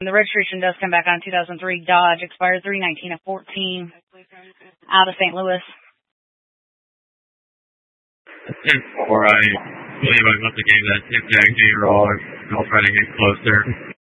The registration does come back on 2003 Dodge, expired 3/19 of 14, out of St. Louis. 10-4, I believe I must have gave that tip tag to you all. I'll try to get closer.